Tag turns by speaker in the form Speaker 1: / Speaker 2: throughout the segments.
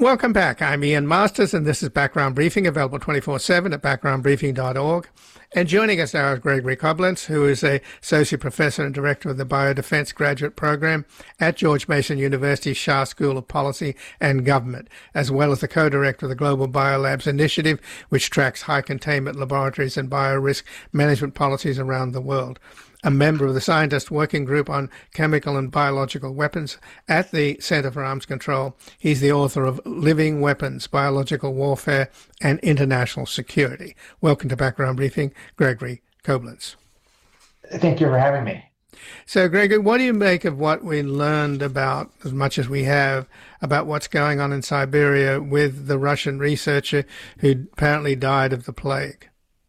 Speaker 1: Welcome back. I'm Ian Masters, and this is Background Briefing, available 24/7 at backgroundbriefing.org. And joining us now is Gregory Koblenz, who is a Associate Professor and Director of the Biodefense Graduate Program at George Mason University's Shah School of Policy and Government, as well as the Co-Director of the Global Biolabs Initiative, which tracks high-containment laboratories and biorisk management policies around the world. A member of the Scientist Working Group on Chemical and Biological Weapons at the Center for Arms Control. He's the author of Living Weapons, Biological Warfare and International Security. Welcome to Background Briefing, Gregory Koblenz.
Speaker 2: Thank you for having me.
Speaker 1: So, Gregory, what do you make of what we learned about, as much as we have, about what's going on in Siberia with the Russian researcher who apparently died of the plague?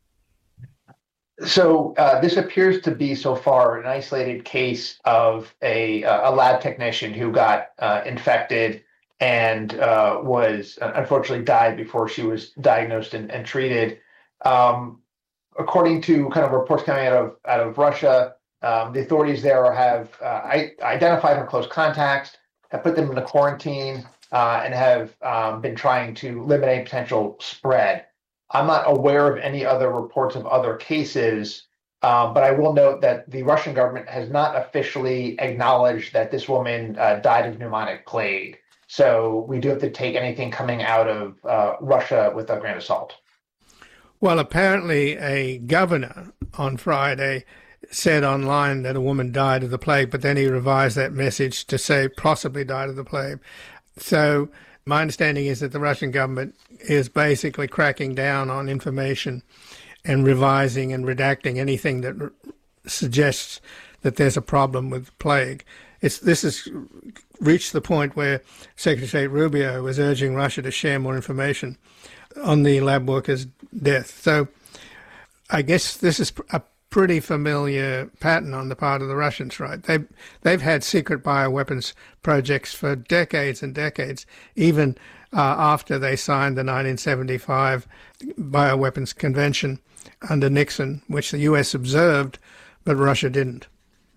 Speaker 2: So this appears to be so far an isolated case of a lab technician who got infected and was unfortunately died before she was diagnosed and treated. According to kind of reports coming out of Russia, the authorities there have identified her close contacts, have put them into quarantine, and have been trying to eliminate potential spread. I'm not aware of any other reports of other cases, but I will note that the Russian government has not officially acknowledged that this woman died of pneumonic plague. So we do have to take anything coming out of Russia with a grain of salt.
Speaker 1: Well, apparently a governor on Friday said online that a woman died of the plague, but then he revised that message to say possibly died of the plague. So my understanding is that the Russian government is basically cracking down on information and revising and redacting anything that suggests that there's a problem with plague. This has reached the point where Secretary Rubio was urging Russia to share more information on the lab worker's death. So I guess this is a pretty familiar pattern on the part of the Russians, right? They've had secret bioweapons projects for decades and decades, even after they signed the 1975 Bioweapons Convention under Nixon, which the U.S. observed, but Russia didn't.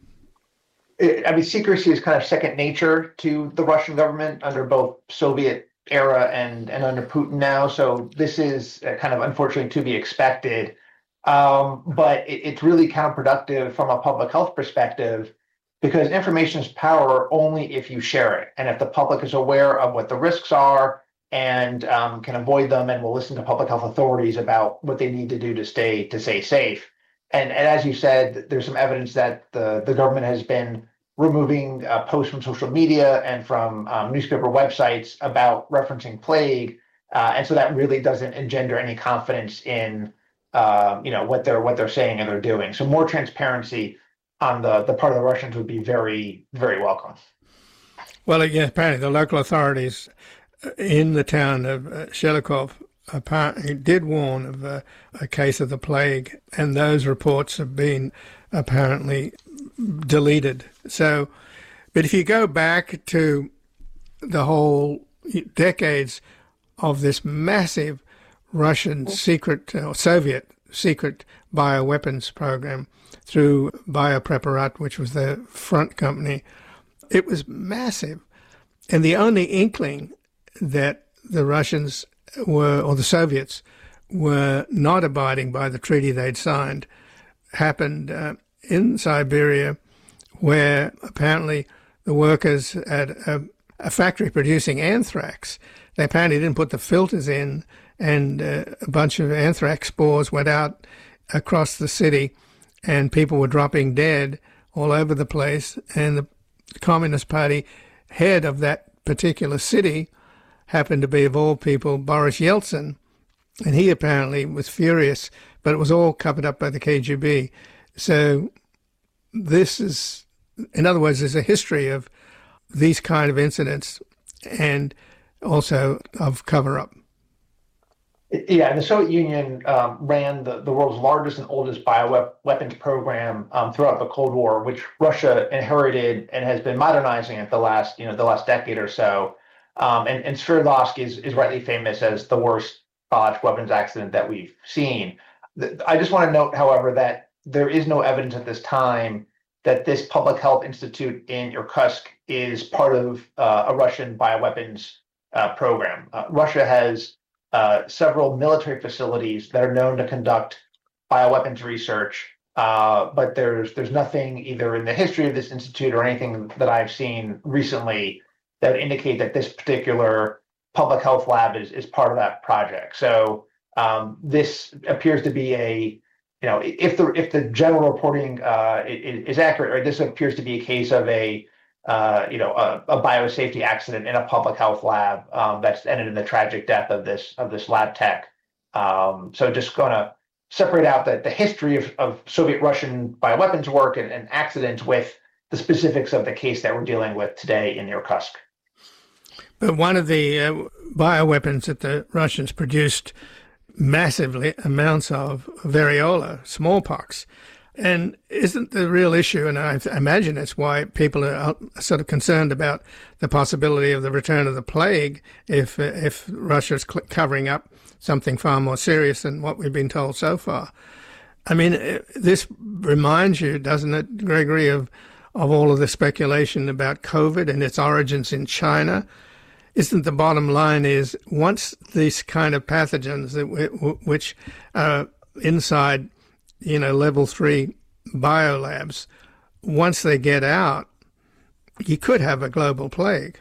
Speaker 2: I mean, secrecy is kind of second nature to the Russian government under both Soviet era and under Putin now. So this is kind of unfortunately to be expected. But it's really counterproductive from a public health perspective because information is power only if you share it. And if the public is aware of what the risks are and can avoid them and will listen to public health authorities about what they need to do to stay safe. And as you said, there's some evidence that the government has been removing posts from social media and from newspaper websites about referencing plague. And so that really doesn't engender any confidence in what they're saying and they're doing. So more transparency on the part of the Russians would be very, very welcome.
Speaker 1: Well, yeah, apparently the local authorities in the town of Shelikov apparently did warn of a case of the plague, and those reports have been apparently deleted. So, but if you go back to the whole decades of this massive Russian secret or Soviet secret bioweapons program through Biopreparat, which was the front company, it was massive. And the only inkling that the Russians were, or the Soviets, were not abiding by the treaty they'd signed happened in Siberia, where apparently the workers at a factory producing anthrax, they apparently didn't put the filters in, and a bunch of anthrax spores went out across the city, and people were dropping dead all over the place. And the Communist Party head of that particular city happened to be, of all people, Boris Yeltsin, and he apparently was furious, but it was all covered up by the KGB. So this is, in other words, there's a history of these kind of incidents and also of cover-up.
Speaker 2: Yeah, and the Soviet Union ran the world's largest and oldest bioweapons program throughout the Cold War, which Russia inherited and has been modernizing it the last decade or so. And Sverdlovsk is rightly famous as the worst biological weapons accident that we've seen. I just want to note, however, that there is no evidence at this time that this public health institute in Irkutsk is part of a Russian bioweapons program. Russia has several military facilities that are known to conduct bioweapons research, but there's nothing either in the history of this institute or anything that I've seen recently that would indicate that this particular public health lab is part of that project. So this appears to be if the general reporting is accurate, right, this appears to be a case of a biosafety accident in a public health lab that's ended in the tragic death of this lab tech. So just going to separate out the history of Soviet-Russian bioweapons work and accidents with the specifics of the case that we're dealing with today in Irkutsk.
Speaker 1: But one of the bioweapons that the Russians produced massively amounts of variola, smallpox. And isn't the real issue, and I imagine that's why people are sort of concerned about the possibility of the return of the plague if Russia's covering up something far more serious than what we've been told so far. I mean, this reminds you, doesn't it, Gregory, of all of the speculation about COVID and its origins in China? Isn't the bottom line is once these kind of pathogens which are inside, level 3 biolabs, once they get out, you could have a global plague.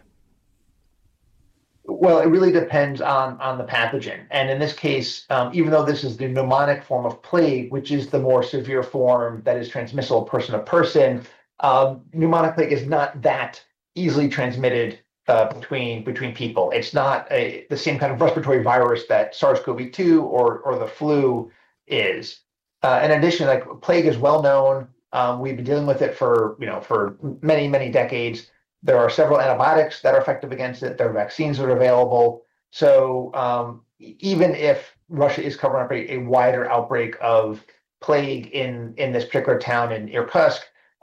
Speaker 2: Well, it really depends on the pathogen. And in this case, even though this is the pneumonic form of plague, which is the more severe form that is transmissible person to person, pneumonic plague is not that easily transmitted between people. It's not the same kind of respiratory virus that SARS-CoV-2 or the flu is. In addition, like plague is well known. We've been dealing with it for many, many decades. There are several antibiotics that are effective against it. There are vaccines that are available. So even if Russia is covering up a wider outbreak of plague in this particular town in Irkutsk,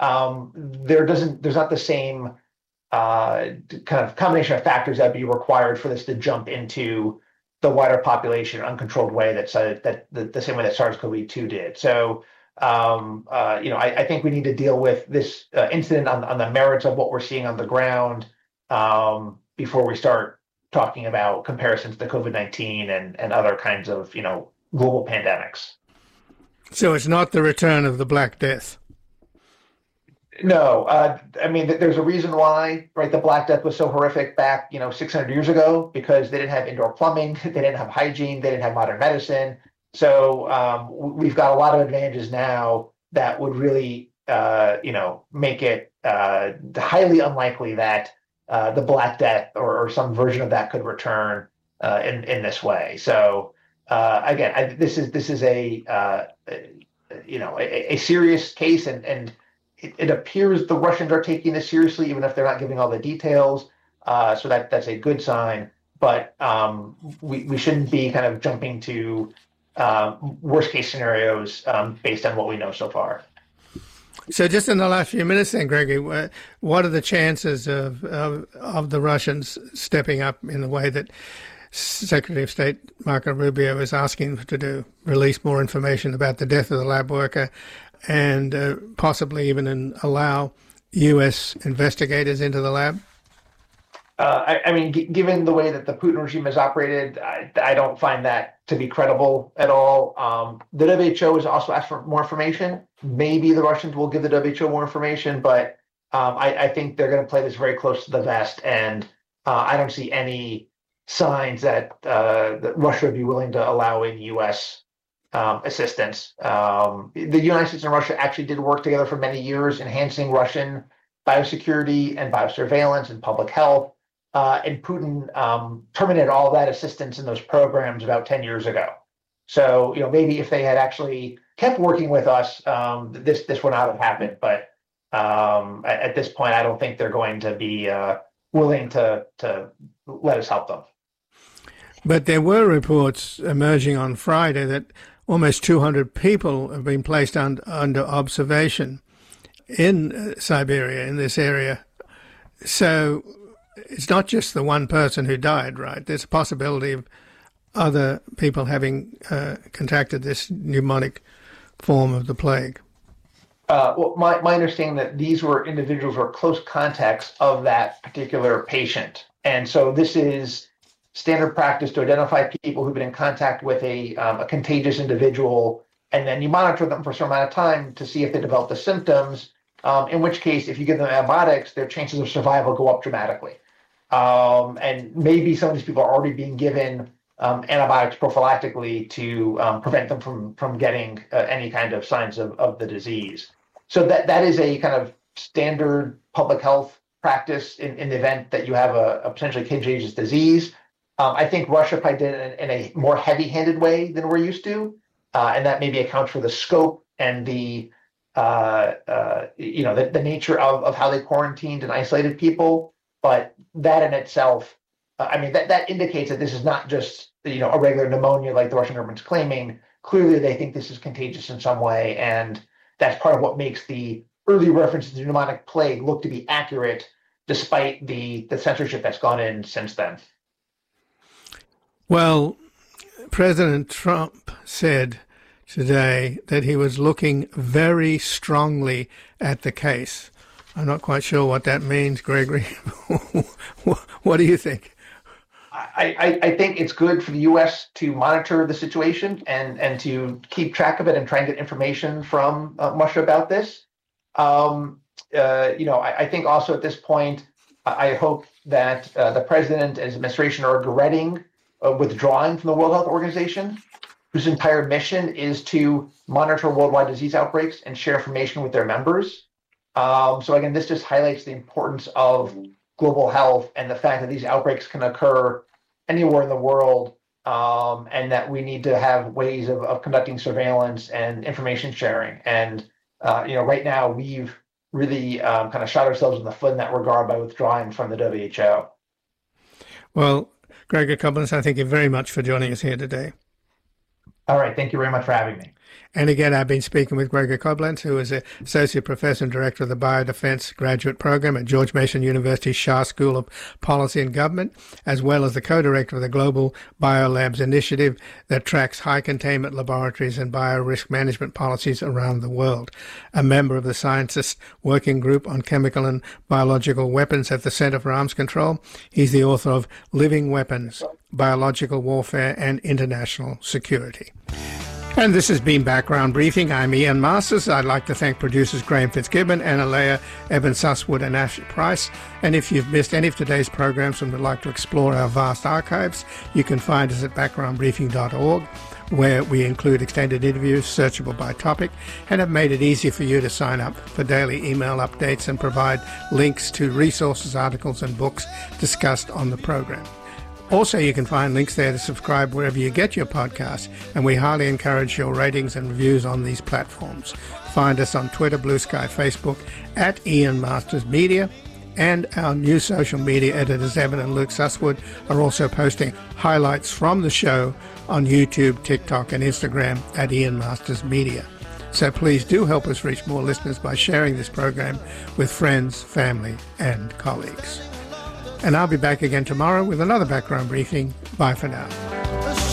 Speaker 2: there's not the same kind of combination of factors that would be required for this to jump into the wider population in an uncontrolled way that the same way that SARS-CoV-2 did. So I think we need to deal with this incident on the merits of what we're seeing on the ground before we start talking about comparisons to COVID-19 and other kinds of global pandemics.
Speaker 1: So it's not the return of the Black Death.
Speaker 2: No, I mean, there's a reason why, right? The Black Death was so horrific back, 600 years ago, because they didn't have indoor plumbing, they didn't have hygiene, they didn't have modern medicine. So we've got a lot of advantages now that would really, make it highly unlikely that the Black Death or some version of that could return in this way. So again, this is a serious case, and it appears the Russians are taking this seriously, even if they're not giving all the details. So that's a good sign. But we shouldn't be kind of jumping to worst case scenarios based on what we know so far.
Speaker 1: So just in the last few minutes then, Gregory, what are the chances of the Russians stepping up in the way that Secretary of State Marco Rubio is asking to do, release more information about the death of the lab worker and possibly even allow U.S. investigators into the lab?
Speaker 2: I mean, given the way that the Putin regime has operated, I don't find that to be credible at all. The WHO has also asked for more information. Maybe the Russians will give the WHO more information, but I think they're going to play this very close to the vest, and I don't see any signs that Russia would be willing to allow in U.S. Assistance. The United States and Russia actually did work together for many years, enhancing Russian biosecurity and biosurveillance and public health. And Putin terminated all that assistance in those programs about 10 years ago. So, maybe if they had actually kept working with us, this would not have happened. But at this point, I don't think they're going to be willing to let us help them.
Speaker 1: But there were reports emerging on Friday that almost 200 people have been placed under observation in Siberia, in this area. So it's not just the one person who died, right? There's a possibility of other people having contracted this pneumonic form of the plague.
Speaker 2: Well, my understanding that these were individuals who were close contacts of that particular patient. And so this is standard practice to identify people who've been in contact with a contagious individual, and then you monitor them for a certain amount of time to see if they develop the symptoms. In which case, if you give them antibiotics, their chances of survival go up dramatically. And maybe some of these people are already being given antibiotics prophylactically to prevent them from getting any kind of signs of the disease. So that is a kind of standard public health practice in the event that you have a potentially contagious disease. I think Russia probably did it in a more heavy-handed way than we're used to, and that maybe accounts for the scope and the nature of how they quarantined and isolated people. But that in itself, that indicates that this is not just a regular pneumonia like the Russian government's claiming. Clearly, they think this is contagious in some way, and that's part of what makes the early references to pneumonic plague look to be accurate, despite the censorship that's gone in since then.
Speaker 1: Well, President Trump said today that he was looking very strongly at the case. I'm not quite sure what that means, Gregory. What do you think?
Speaker 2: I think it's good for the U.S. to monitor the situation and to keep track of it and try and get information from Russia about this. I think also at this point, I hope that the president and his administration are regretting withdrawing from the World Health Organization, whose entire mission is to monitor worldwide disease outbreaks and share information with their members. So again, this just highlights the importance of global health and the fact that these outbreaks can occur anywhere in the world, and that we need to have ways of conducting surveillance and information sharing. And right now we've really kind of shot ourselves in the foot in that regard by withdrawing from the WHO.
Speaker 1: Well, Gregor Koblenz, I thank you very much for joining us here today.
Speaker 2: All right. Thank you very much for having me.
Speaker 1: And again, I've been speaking with Gregor Koblenz, who is an Associate Professor and Director of the Biodefense Graduate Program at George Mason University Shah School of Policy and Government, as well as the co-director of the Global Biolabs Initiative that tracks high containment laboratories and biorisk management policies around the world, a member of the Scientists Working Group on Chemical and Biological Weapons at the Center for Arms Control. He's the author of Living Weapons, Biological Warfare and International Security. And this has been Background Briefing. I'm Ian Masters. I'd like to thank producers Graham Fitzgibbon, Anna Leah, Evan Susswood and Ash Price. And if you've missed any of today's programs and would like to explore our vast archives, you can find us at backgroundbriefing.org, where we include extended interviews searchable by topic and have made it easy for you to sign up for daily email updates and provide links to resources, articles and books discussed on the program. Also, you can find links there to subscribe wherever you get your podcasts, and we highly encourage your ratings and reviews on these platforms. Find us on Twitter, Blue Sky, Facebook at Ian Masters Media, and our new social media editors, Evan and Luke Susswood, are also posting highlights from the show on YouTube, TikTok, and Instagram at Ian Masters Media. So please do help us reach more listeners by sharing this program with friends, family, and colleagues. And I'll be back again tomorrow with another Background Briefing. Bye for now.